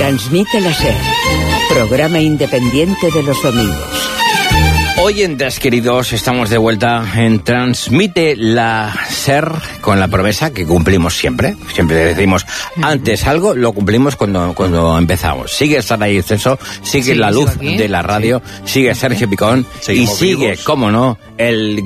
Transmite la SER, programa independiente de los domingos. Oyentes queridos, estamos de vuelta en Transmite la SER con la promesa que cumplimos siempre. Siempre decimos antes algo, lo cumplimos cuando empezamos. Sigue Sara Ceso, sigue la luz de la radio, sigue Sergio Picón y sigue, cómo no, el